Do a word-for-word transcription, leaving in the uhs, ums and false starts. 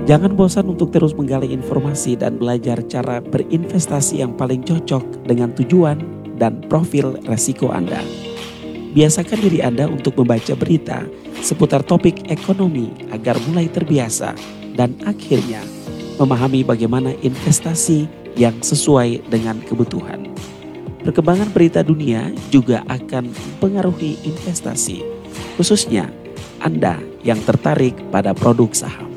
Jangan bosan untuk terus menggali informasi dan belajar cara berinvestasi yang paling cocok dengan tujuan dan profil resiko Anda. Biasakan diri Anda untuk membaca berita seputar topik ekonomi agar mulai terbiasa dan akhirnya memahami bagaimana investasi yang sesuai dengan kebutuhan. Perkembangan berita dunia juga akan mempengaruhi investasi, khususnya Anda yang tertarik pada produk saham.